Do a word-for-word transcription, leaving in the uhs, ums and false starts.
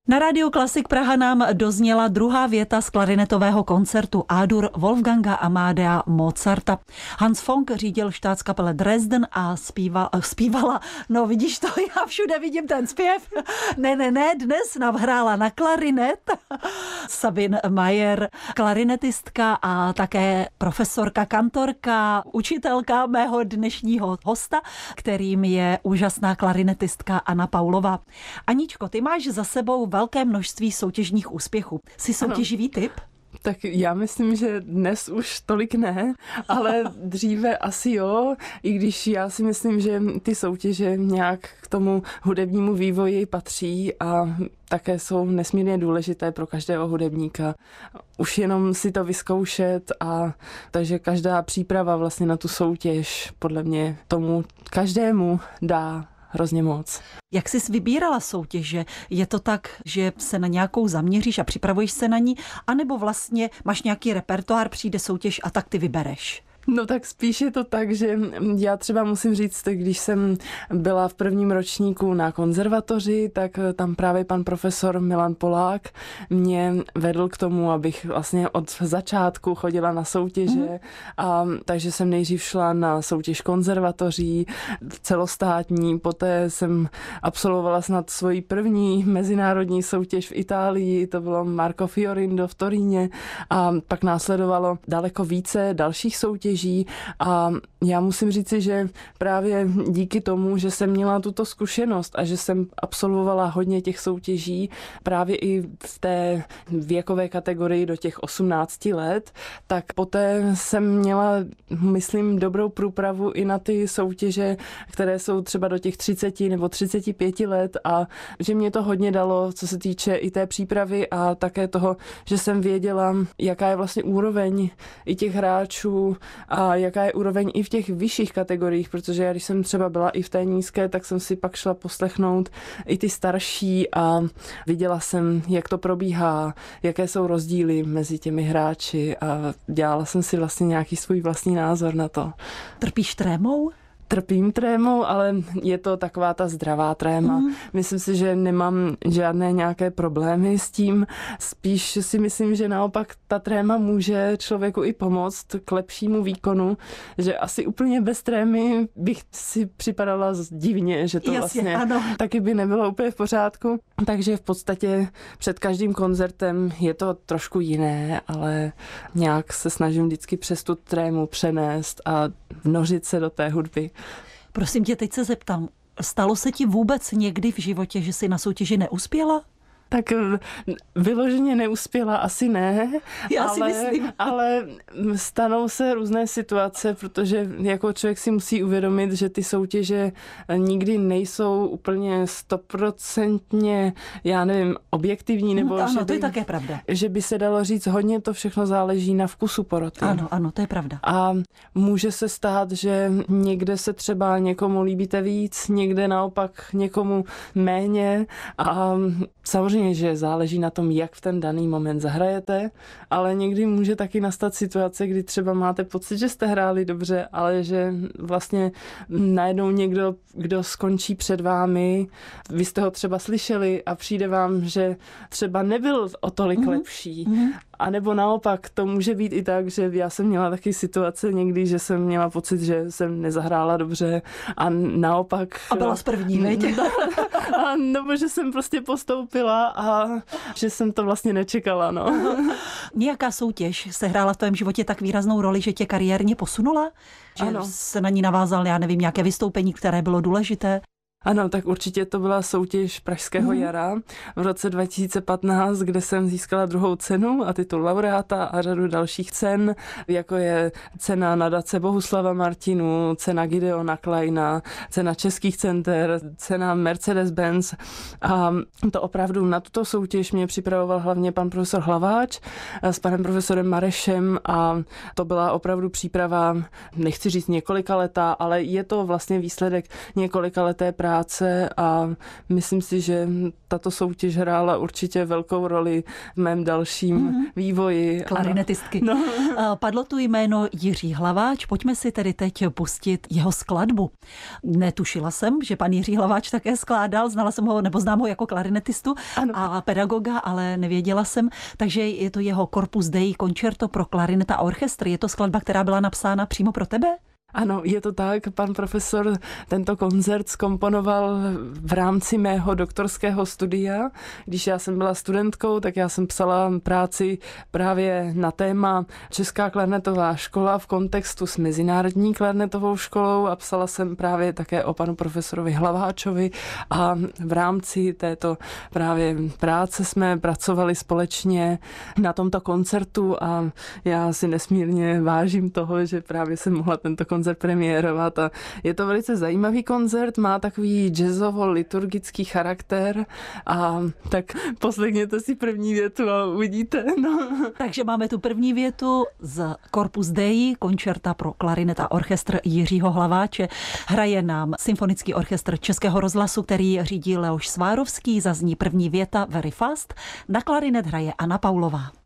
Na Rádiu Klasik Praha nám dozněla druhá věta z klarinetového koncertu A-dur Wolfganga Amadea Mozarta. Hans Fong řídil štátskapele Dresden a zpíval, zpívala, no vidíš to, já všude vidím ten zpěv. Ne, ne, ne, dnes nám hrála na klarinet Sabine Mayer, klarinetistka a také profesorka, kantorka, učitelka mého dnešního hosta, kterým je úžasná klarinetistka Anna Paulová. Aničko, ty máš za sebou velké množství soutěžních úspěchů. Jsi soutěživý typ? Tak já myslím, že dnes už tolik ne, ale dříve asi jo, i když já si myslím, že ty soutěže nějak k tomu hudebnímu vývoji patří a také jsou nesmírně důležité pro každého hudebníka. Už jenom si to vyzkoušet a takže každá příprava vlastně na tu soutěž podle mě tomu každému dá hrozně moc. Jak jsi vybírala soutěže? Je to tak, že se na nějakou zaměříš a připravuješ se na ní, anebo vlastně máš nějaký repertoár, přijde soutěž a tak ty vybereš? No tak spíš je to tak, že já třeba musím říct, když jsem byla v prvním ročníku na konzervatoři, tak tam právě pan profesor Milan Polák mě vedl k tomu, abych vlastně od začátku chodila na soutěže. Mm. A takže jsem nejdřív šla na soutěž konzervatoří celostátní, poté jsem absolvovala snad svoji první mezinárodní soutěž v Itálii, to bylo Marco Fiorindo v Toríně a pak následovalo daleko více dalších soutěží. A já musím říci, že právě díky tomu, že jsem měla tuto zkušenost a že jsem absolvovala hodně těch soutěží právě i v té věkové kategorii do těch osmnácti let, tak poté jsem měla, myslím, dobrou průpravu i na ty soutěže, které jsou třeba do těch třiceti nebo třiceti pěti let a že mě to hodně dalo, co se týče i té přípravy a také toho, že jsem věděla, jaká je vlastně úroveň i těch hráčů a jaká je úroveň i v těch vyšších kategoriích, protože já, když jsem třeba byla i v té nízké, tak jsem si pak šla poslechnout i ty starší a viděla jsem, jak to probíhá, jaké jsou rozdíly mezi těmi hráči a dělala jsem si vlastně nějaký svůj vlastní názor na to. Trpíš trémou? Trpím trémou, ale je to taková ta zdravá tréma. Mm. Myslím si, že nemám žádné nějaké problémy s tím. Spíš si myslím, že naopak ta tréma může člověku i pomoct k lepšímu výkonu, že asi úplně bez trémy bych si připadala divně, že to Jasně, vlastně ano. taky by nebylo úplně v pořádku. Takže v podstatě před každým koncertem je to trošku jiné, ale nějak se snažím vždycky přes tu trému přenést a vnořit se do té hudby. Prosím tě, teď se zeptám, stalo se ti vůbec někdy v životě, že jsi na soutěži neuspěla? Tak vyloženě neuspěla asi ne, Já ale, si myslím. ale stanou se různé situace, protože jako člověk si musí uvědomit, že ty soutěže nikdy nejsou úplně stoprocentně, já nevím, objektivní, nebo ano, že to by, je také pravda. Že by se dalo říct, hodně to všechno záleží na vkusu poroty. Ano, ano, to je pravda. A může se stát, že někde se třeba někomu líbíte víc, někde naopak někomu méně a samozřejmě Samozřejmě, že záleží na tom, jak v ten daný moment zahrajete, ale někdy může taky nastat situace, kdy třeba máte pocit, že jste hráli dobře, ale že vlastně najednou někdo, kdo skončí před vámi, vy jste ho třeba slyšeli a přijde vám, že třeba nebyl o tolik mm-hmm. lepší. Mm-hmm. A nebo naopak, to může být i tak, že já jsem měla taky situace někdy, že jsem měla pocit, že jsem nezahrála dobře a naopak... A byla z první, veď? A nebo že jsem prostě postoupila a že jsem to vlastně nečekala, no. Nějaká soutěž se hrála v tvém životě tak výraznou roli, že tě kariérně posunula? Že ano. se na ní navázal, já nevím, nějaké vystoupení, které bylo důležité? Ano, tak určitě to byla soutěž Pražského mm. jara v roce dva tisíce patnáct, kde jsem získala druhou cenu a titul laureáta a řadu dalších cen, jako je cena nadace Bohuslava Martinu, cena Gideona Kleina, cena Českých center, cena Mercedes-Benz. A to opravdu na tuto soutěž mě připravoval hlavně pan profesor Hlaváč s panem profesorem Marešem a to byla opravdu příprava, nechci říct několika letá, ale je to vlastně výsledek několika leté práce práce a myslím si, že tato soutěž hrála určitě velkou roli v mém dalším mm-hmm. vývoji. Klarinetistky. No. Padlo tu jméno Jiří Hlaváč, pojďme si tedy teď pustit jeho skladbu. Netušila jsem, že pan Jiří Hlaváč také skládal, znala jsem ho, nebo znám ho jako klarinetistu ano. a pedagoga, ale nevěděla jsem, takže je to jeho Corpus Dei Concerto pro klarinet a orchestr. Je to skladba, která byla napsána přímo pro tebe? Ano, je to tak. Pan profesor tento koncert zkomponoval v rámci mého doktorského studia. Když já jsem byla studentkou, tak já jsem psala práci právě na téma Česká klarnetová škola v kontextu s Mezinárodní klarnetovou školou a psala jsem právě také o panu profesorovi Hlaváčovi a v rámci této právě práce jsme pracovali společně na tomto koncertu a já si nesmírně vážím toho, že právě jsem mohla tento koncert premiérovat a je to velice zajímavý koncert, má takový jazzovo-liturgický charakter a tak poslechněte si první větu a uvidíte. No. Takže máme tu první větu z Corpus Dei, koncerta pro klarinet a orchestr Jiřího Hlaváče. Hraje nám Symfonický orchestr Českého rozhlasu, který řídí Leoš Svárovský, zazní první věta Very Fast. Na klarinet hraje Anna Paulová.